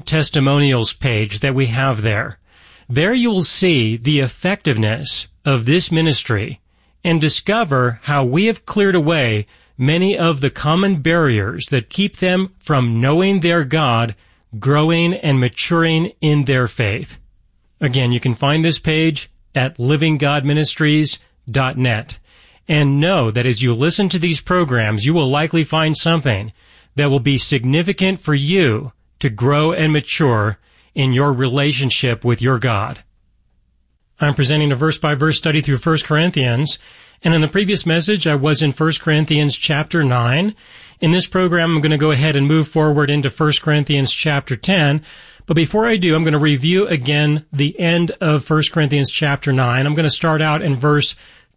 testimonials page that we have there. There you will see the effectiveness of this ministry and discover how we have cleared away many of the common barriers that keep them from knowing their God, growing and maturing in their faith. Again, you can find this page at livinggodministries.net. And know that as you listen to these programs, you will likely find something that will be significant for you to grow and mature in your relationship with your God. I'm presenting a verse-by-verse study through 1 Corinthians, and in the previous message, I was in 1 Corinthians chapter 9. In this program, I'm going to go ahead and move forward into 1 Corinthians chapter 10. But before I do, I'm going to review again the end of 1 Corinthians chapter 9. I'm going to start out in verse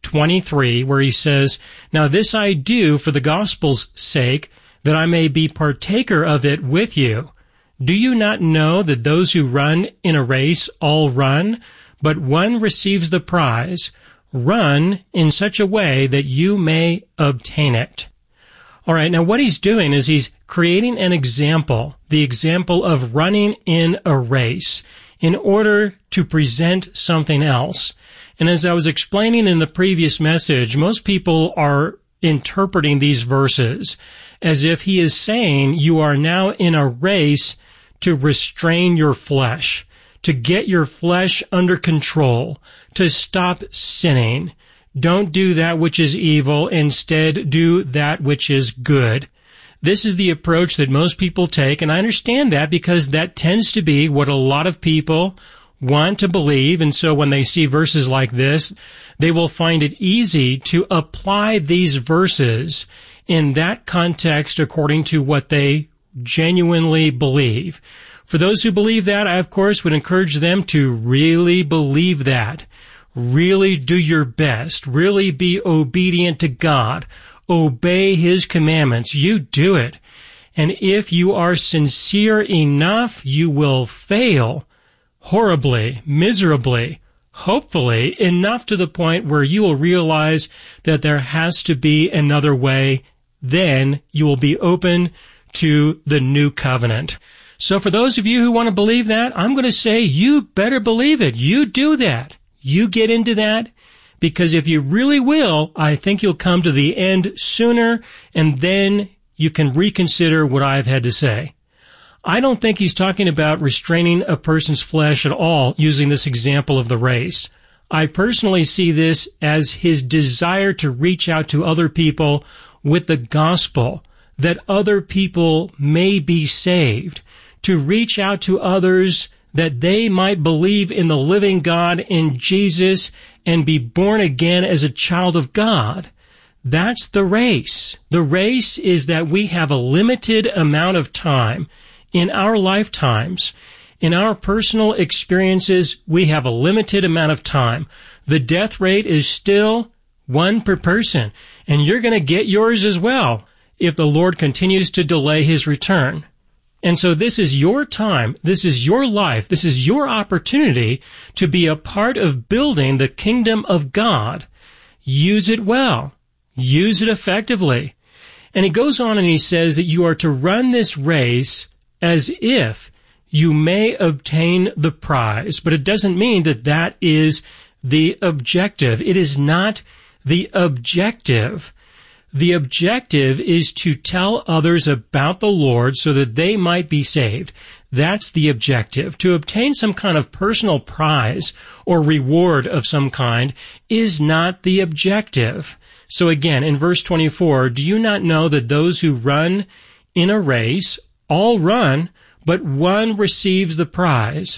23, where he says, "Now this I do for the gospel's sake, that I may be partaker of it with you. Do you not know that those who run in a race all run, but one receives the prize? Run in such a way that you may obtain it." All right, now what he's doing is he's creating an example, the example of running in a race, in order to present something else. And as I was explaining in the previous message, most people are interpreting these verses as if he is saying you are now in a race to restrain your flesh, to get your flesh under control, to stop sinning. Don't do that which is evil. Instead, do that which is good. This is the approach that most people take, and I understand that because that tends to be what a lot of people want to believe, and so when they see verses like this, they will find it easy to apply these verses in that context according to what they genuinely believe. For those who believe that, I of course would encourage them to really believe that. Really do your best. Really be obedient to God. Obey His commandments. You do it. And if you are sincere enough, you will fail horribly, miserably, hopefully, enough to the point where you will realize that there has to be another way. Then you will be open to the new covenant. So for those of you who want to believe that, I'm going to say you better believe it. You do that. You get into that, because if you really will, I think you'll come to the end sooner, and then you can reconsider what I've had to say. I don't think he's talking about restraining a person's flesh at all using this example of the race. I personally see this as his desire to reach out to other people with the gospel, that other people may be saved, to reach out to others that they might believe in the living God, in Jesus, and be born again as a child of God. That's the race. The race is that we have a limited amount of time. In our lifetimes, in our personal experiences, we have a limited amount of time. The death rate is still 1 per person, and you're going to get yours as well if the Lord continues to delay His return. And so this is your time, this is your life, this is your opportunity to be a part of building the kingdom of God. Use it well. Use it effectively. And he goes on and he says that you are to run this race as if you may obtain the prize. But it doesn't mean that that is the objective. It is not the objective. The objective is to tell others about the Lord so that they might be saved. That's the objective. To obtain some kind of personal prize or reward of some kind is not the objective. So again, in verse 24, do you not know that those who run in a race all run, but one receives the prize?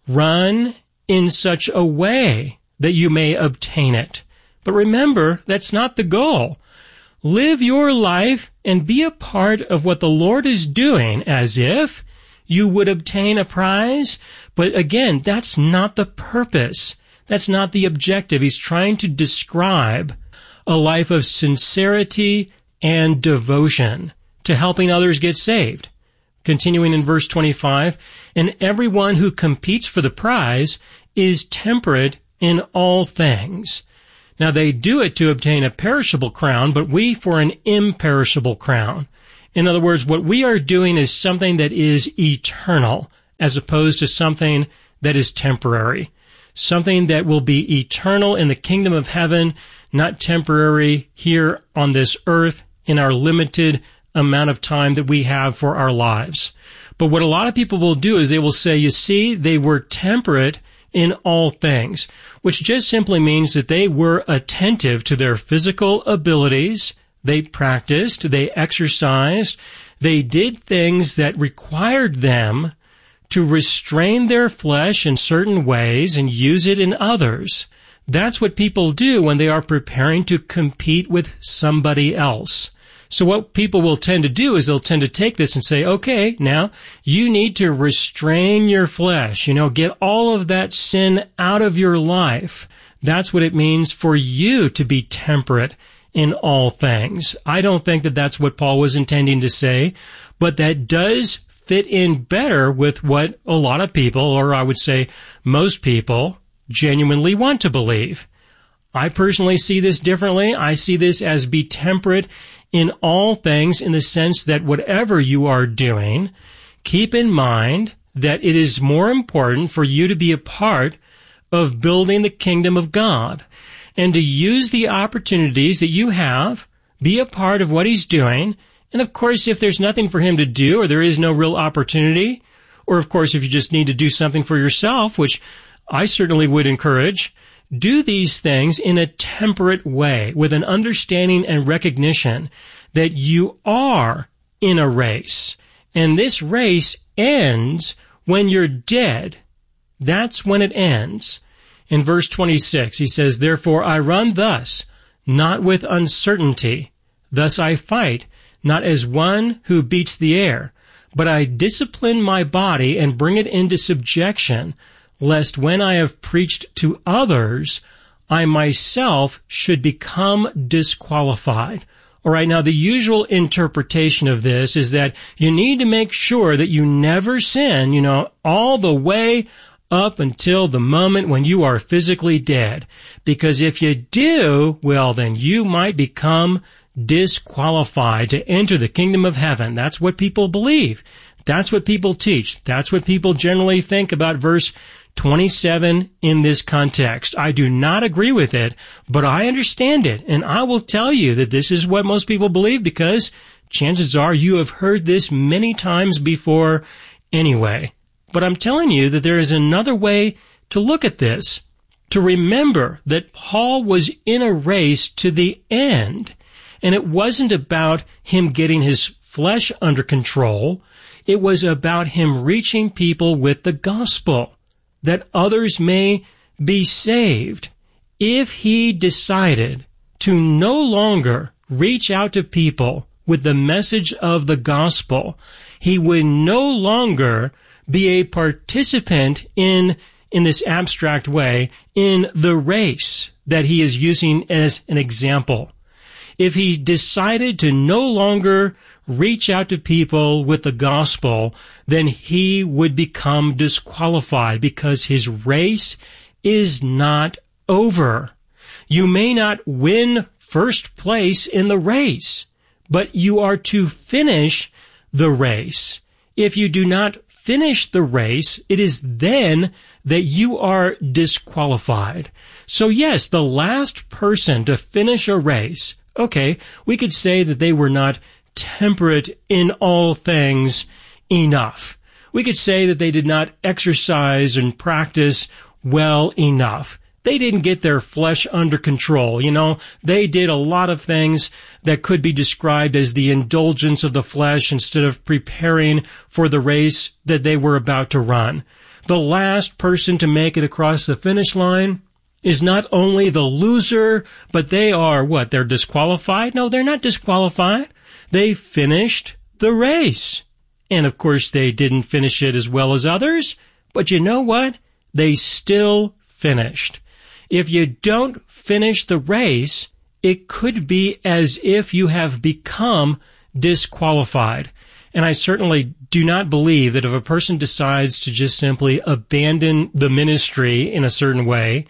Run in such a way that you may obtain it. But remember, that's not the goal. Live your life and be a part of what the Lord is doing as if you would obtain a prize. But again, that's not the purpose. That's not the objective. He's trying to describe a life of sincerity and devotion to helping others get saved. Continuing in verse 25, and everyone who competes for the prize is temperate in all things. Now they do it to obtain a perishable crown, but we for an imperishable crown. In other words, what we are doing is something that is eternal, as opposed to something that is temporary, something that will be eternal in the kingdom of heaven, not temporary here on this earth in our limited amount of time that we have for our lives. But what a lot of people will do is they will say, you see, they were temperate in all things, which just simply means that they were attentive to their physical abilities. They practiced, they exercised, they did things that required them to restrain their flesh in certain ways and use it in others. That's what people do when they are preparing to compete with somebody else. So what people will tend to do is they'll tend to take this and say, okay, now you need to restrain your flesh, get all of that sin out of your life. That's what it means for you to be temperate in all things. I don't think that that's what Paul was intending to say, but that does fit in better with what a lot of people, or I would say most people, genuinely want to believe. I personally see this differently. I see this as be temperate in all things in the sense that whatever you are doing, keep in mind that it is more important for you to be a part of building the kingdom of God and to use the opportunities that you have, be a part of what He's doing. And of course, if there's nothing for Him to do or there is no real opportunity, or of course, if you just need to do something for yourself, which I certainly would encourage, do these things in a temperate way with an understanding and recognition that you are in a race. And this race ends when you're dead. That's when it ends. In verse 26, he says, therefore I run thus, not with uncertainty. Thus I fight, not as one who beats the air, but I discipline my body and bring it into subjection, lest when I have preached to others, I myself should become disqualified. All right, now the usual interpretation of this is that you need to make sure that you never sin, all the way up until the moment when you are physically dead. Because if you do, well, then you might become disqualified to enter the kingdom of heaven. That's what people believe. That's what people teach. That's what people generally think about verse 27 in this context. I do not agree with it, but I understand it. And I will tell you that this is what most people believe because chances are you have heard this many times before anyway. But I'm telling you that there is another way to look at this, to remember that Paul was in a race to the end. And it wasn't about him getting his flesh under control. It was about him reaching people with the gospel, that others may be saved. If he decided to no longer reach out to people with the message of the gospel, he would no longer be a participant in this abstract way, in the race that he is using as an example. If he decided to no longer reach out to people with the gospel, then he would become disqualified because his race is not over. You may not win first place in the race, but you are to finish the race. If you do not finish the race, it is then that you are disqualified. So yes, the last person to finish a race, okay, we could say that they were not temperate in all things enough. We could say that they did not exercise and practice well enough. They didn't get their flesh under control. They did a lot of things that could be described as the indulgence of the flesh instead of preparing for the race that they were about to run. The last person to make it across the finish line is not only the loser, but they are what? They're disqualified? No, they're not disqualified. They finished the race. And of course, they didn't finish it as well as others, but you know what? They still finished. If you don't finish the race, it could be as if you have become disqualified. And I certainly do not believe that if a person decides to just simply abandon the ministry in a certain way,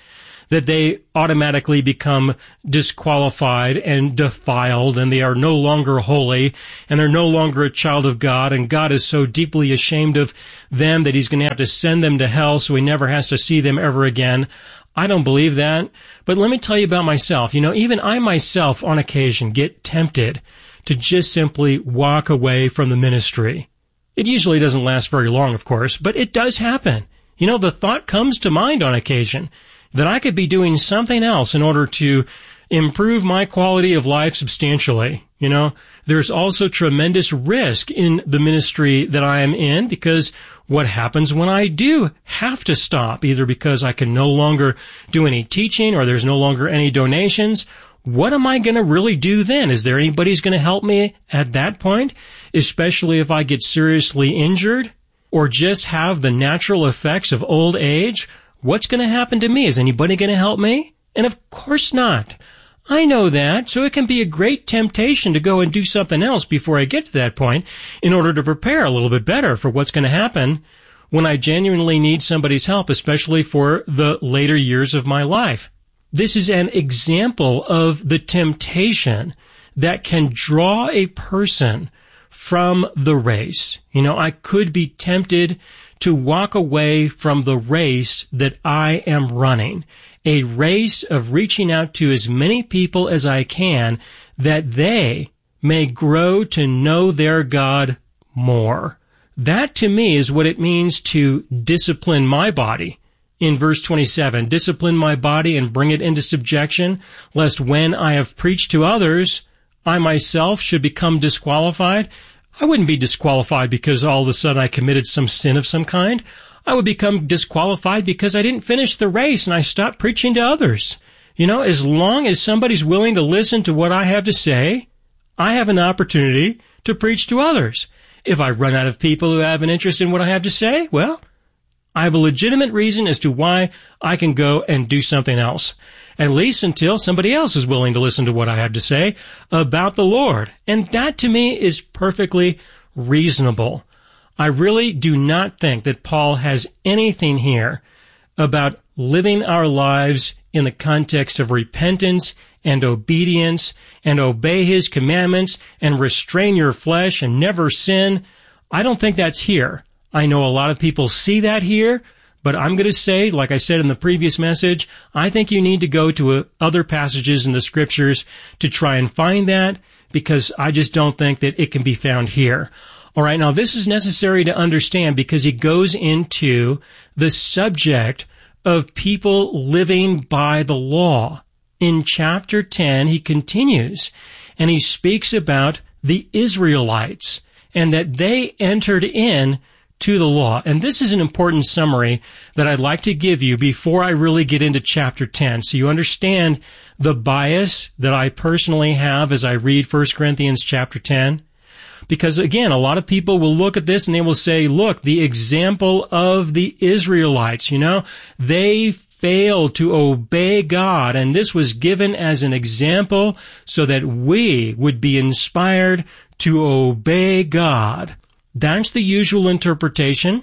that they automatically become disqualified and defiled, and they are no longer holy, and they're no longer a child of God, and God is so deeply ashamed of them that he's going to have to send them to hell so he never has to see them ever again. I don't believe that. But let me tell you about myself. Even I myself on occasion get tempted to just simply walk away from the ministry. It usually doesn't last very long, of course, but it does happen. The thought comes to mind on occasion that I could be doing something else in order to improve my quality of life substantially. There's also tremendous risk in the ministry that I am in, because what happens when I do have to stop, either because I can no longer do any teaching or there's no longer any donations? What am I going to really do then? Is there anybody who's going to help me at that point, especially if I get seriously injured or just have the natural effects of old age? What's going to happen to me? Is anybody going to help me? And of course not. I know that, so it can be a great temptation to go and do something else before I get to that point in order to prepare a little bit better for what's going to happen when I genuinely need somebody's help, especially for the later years of my life. This is an example of the temptation that can draw a person from the race. I could be tempted to walk away from the race that I am running, a race of reaching out to as many people as I can that they may grow to know their God more. That to me is what it means to discipline my body. In verse 27, discipline my body and bring it into subjection, lest when I have preached to others, I myself should become disqualified. I wouldn't be disqualified because all of a sudden I committed some sin of some kind. I would become disqualified because I didn't finish the race and I stopped preaching to others. As long as somebody's willing to listen to what I have to say, I have an opportunity to preach to others. If I run out of people who have an interest in what I have to say, well, I have a legitimate reason as to why I can go and do something else, at least until somebody else is willing to listen to what I have to say about the Lord. And that to me is perfectly reasonable. I really do not think that Paul has anything here about living our lives in the context of repentance and obedience and obey his commandments and restrain your flesh and never sin. I don't think that's here. I know a lot of people see that here, but I'm going to say, like I said in the previous message, I think you need to go to other passages in the scriptures to try and find that, because I just don't think that it can be found here. All right, now this is necessary to understand because he goes into the subject of people living by the law. In chapter 10, he continues, and he speaks about the Israelites and that they entered in to the law. And this is an important summary that I'd like to give you before I really get into chapter 10, so you understand the bias that I personally have as I read 1 Corinthians chapter 10. Because again, a lot of people will look at this and they will say, look, the example of the Israelites, they failed to obey God, and this was given as an example so that we would be inspired to obey God. That's the usual interpretation.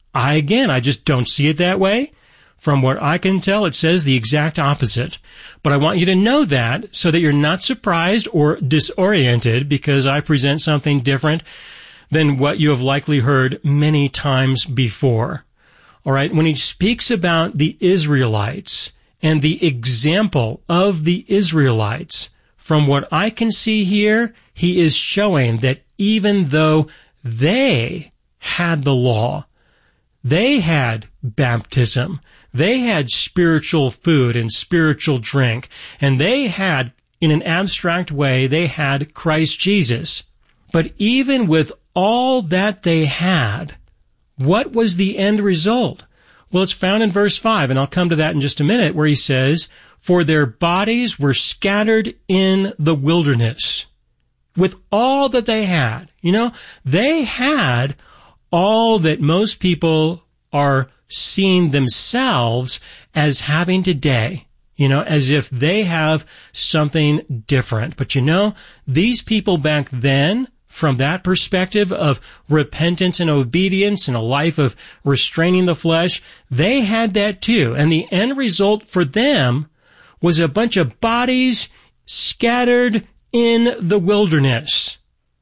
I just don't see it that way. From what I can tell, it says the exact opposite. But I want you to know that so that you're not surprised or disoriented because I present something different than what you have likely heard many times before. All right, when he speaks about the Israelites and the example of the Israelites, from what I can see here, he is showing that even though they had the law, they had baptism, they had spiritual food and spiritual drink, and they had, in an abstract way, they had Christ Jesus. But even with all that they had, what was the end result? Well, it's found in verse 5, and I'll come to that in just a minute, where he says, "For their bodies were scattered in the wilderness." With all that they had, they had all that most people are seeing themselves as having today, as if they have something different. But these people back then from that perspective of repentance and obedience and a life of restraining the flesh, they had that too. And the end result for them was a bunch of bodies scattered in the wilderness.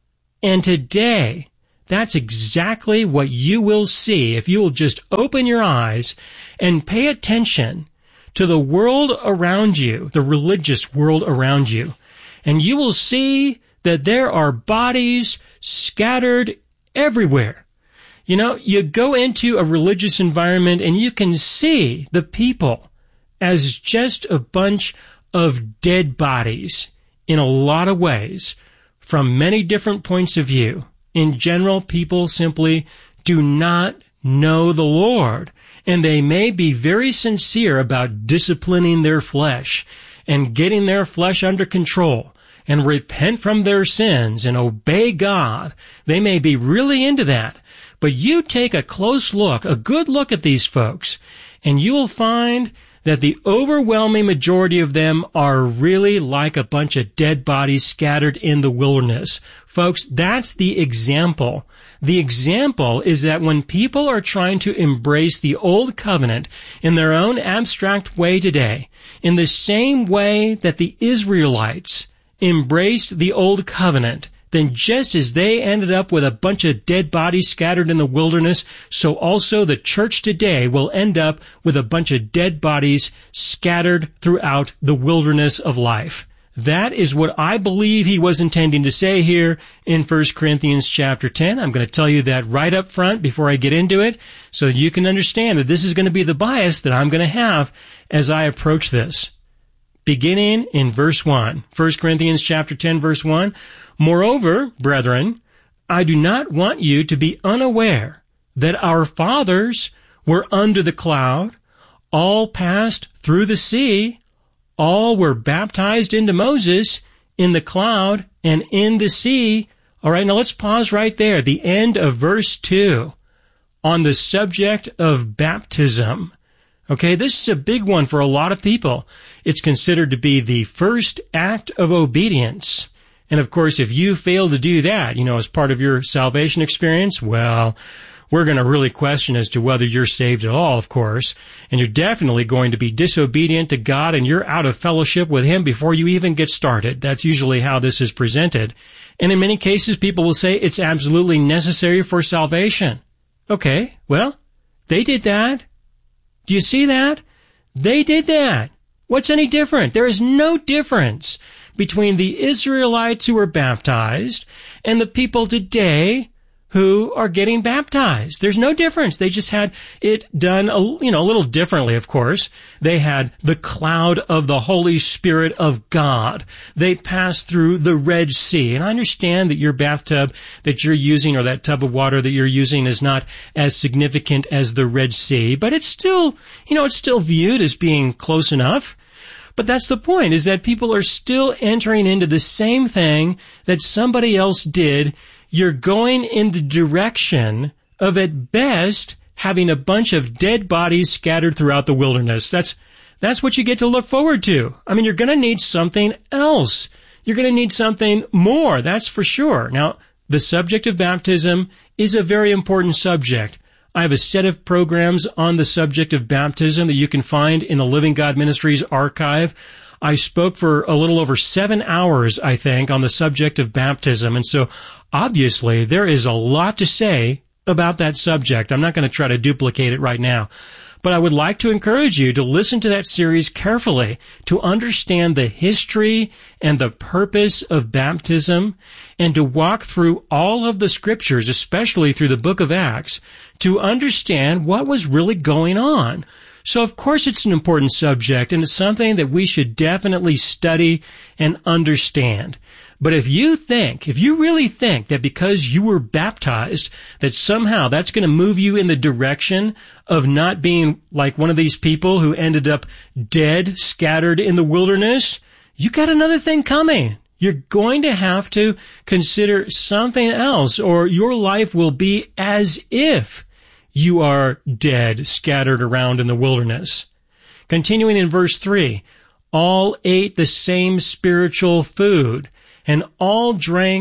And today, that's exactly what you will see if you will just open your eyes and pay attention to the world around you, the religious world around you. And you will see that there are bodies scattered everywhere. You know, you go into a religious environment and you can see the people as just a bunch of dead bodies in a lot of ways from many different points of view. In general, people simply do not know the Lord, and they may be very sincere about disciplining their flesh and getting their flesh under control and repent from their sins and obey God. They may be really into that. But you take a close look, a good look at these folks, and you will find that the overwhelming majority of them are really like a bunch of dead bodies scattered in the wilderness. Folks, that's the example. The example is that when people are trying to embrace the old covenant in their own abstract way today, in the same way that the Israelites embraced the old covenant, then just as they ended up with a bunch of dead bodies scattered in the wilderness, so also the church today will end up with a bunch of dead bodies scattered throughout the wilderness of life. That is what I believe he was intending to say here in 1 Corinthians chapter 10. I'm going to tell you that right up front before I get into it, so that you can understand that this is going to be the bias that I'm going to have as I approach this. Beginning in verse 1, 1 Corinthians chapter 10, verse 1, "Moreover, brethren, I do not want you to be unaware that our fathers were under the cloud, all passed through the sea, all were baptized into Moses in the cloud and in the sea." All right, now let's pause right there, the end of verse 2, on the subject of baptism. Okay, this is a big one for a lot of people. It's considered to be the first act of obedience. And of course, if you fail to do that, as part of your salvation experience, well, we're going to really question as to whether you're saved at all, of course. And you're definitely going to be disobedient to God, and you're out of fellowship with Him before you even get started. That's usually how this is presented. And in many cases, people will say it's absolutely necessary for salvation. Okay, well, they did that. Do you see that? They did that. What's any different? There is no difference between the Israelites who were baptized and the people today who are getting baptized. There's no difference. They just had it done a little differently, of course. They had the cloud of the Holy Spirit of God. They passed through the Red Sea. And I understand that your bathtub that you're using, or that tub of water that you're using, is not as significant as the Red Sea, but it's still, it's still viewed as being close enough. But that's the point, is that people are still entering into the same thing that somebody else did. You're going in the direction of, at best, having a bunch of dead bodies scattered throughout the wilderness. That's what you get to look forward to. I mean, you're going to need something else. You're going to need something more, that's for sure. Now, the subject of baptism is a very important subject. I have a set of programs on the subject of baptism that you can find in the Living God Ministries archive. I spoke for a little over 7 hours, I think, on the subject of baptism. And so, obviously, there is a lot to say about that subject. I'm not going to try to duplicate it right now. But I would like to encourage you to listen to that series carefully, to understand the history and the purpose of baptism, and to walk through all of the scriptures, especially through the book of Acts, to understand what was really going on. So, of course, it's an important subject, and it's something that we should definitely study and understand. But if you really think that because you were baptized, that somehow that's going to move you in the direction of not being like one of these people who ended up dead, scattered in the wilderness, you got another thing coming. You're going to have to consider something else, or your life will be as if you are dead, scattered around in the wilderness. Continuing in verse 3, all ate the same spiritual food, and all drank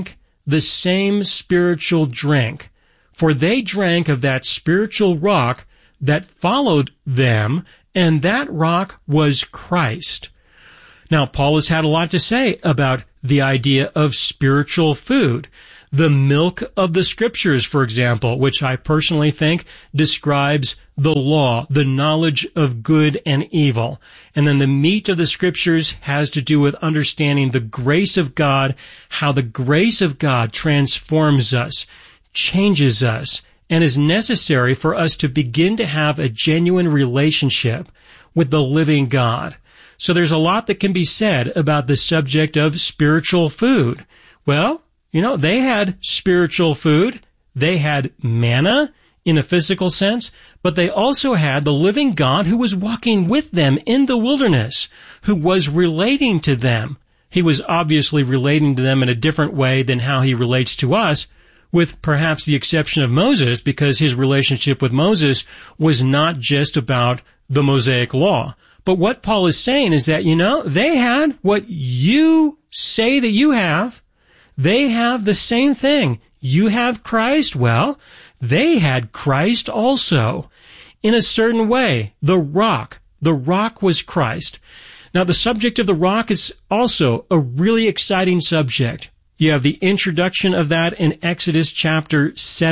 the same spiritual drink, for they drank of that spiritual rock that followed them, and that rock was Christ. Now, Paul has had a lot to say about the idea of spiritual food. The milk of the Scriptures, for example, which I personally think describes the law, the knowledge of good and evil. And then the meat of the Scriptures has to do with understanding the grace of God, how the grace of God transforms us, changes us, and is necessary for us to begin to have a genuine relationship with the living God. So there's a lot that can be said about the subject of spiritual food. Well, they had spiritual food. They had manna in a physical sense, but they also had the living God who was walking with them in the wilderness, who was relating to them. He was obviously relating to them in a different way than how he relates to us, with perhaps the exception of Moses, because his relationship with Moses was not just about the Mosaic law. But what Paul is saying is that, they had what you say that you have. They have the same thing. You have Christ. Well, they had Christ also. In a certain way, the rock was Christ. Now, the subject of the rock is also a really exciting subject. You have the introduction of that in Exodus chapter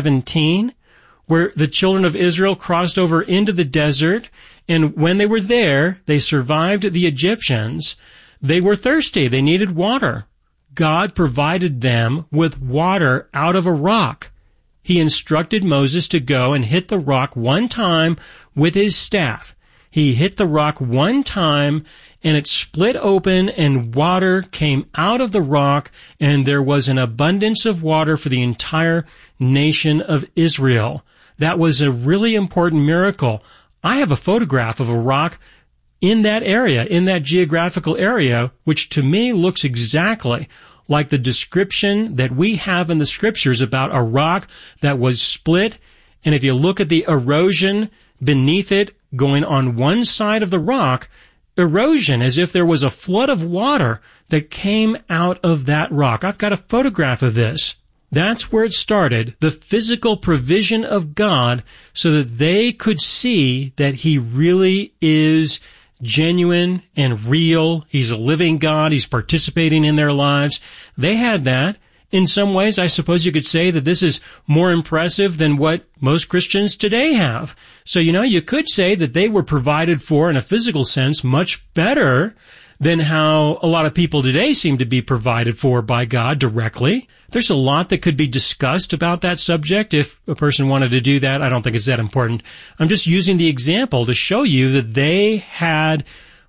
17, where the children of Israel crossed over into the desert, and when they were there, they survived the Egyptians. They were thirsty. They needed water. God provided them with water out of a rock. He instructed Moses to go and hit the rock one time with his staff. He hit the rock one time, and it split open, and water came out of the rock, and there was an abundance of water for the entire nation of Israel. That was a really important miracle. I have a photograph of a rock in that area, in that geographical area, which to me looks exactly like the description that we have in the Scriptures about a rock that was split. And if you look at the erosion beneath it going on one side of the rock, erosion as if there was a flood of water that came out of that rock. I've got a photograph of this. That's where it started, the physical provision of God, so that they could see that He really is genuine and real. He's a living God. He's participating in their lives. They had that. In some ways, I suppose you could say that this is more impressive than what most Christians today have. So, you could say that they were provided for in a physical sense much better than how a lot of people today seem to be provided for by God directly. There's a lot that could be discussed about that subject if a person wanted to do that. I don't think it's that important. I'm just using the example to show you that they had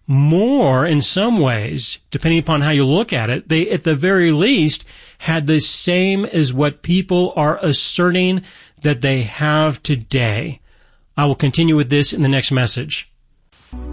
more in some ways, depending upon how you look at it. They, at the very least, had the same as what people are asserting that they have today. I will continue with this in the next message.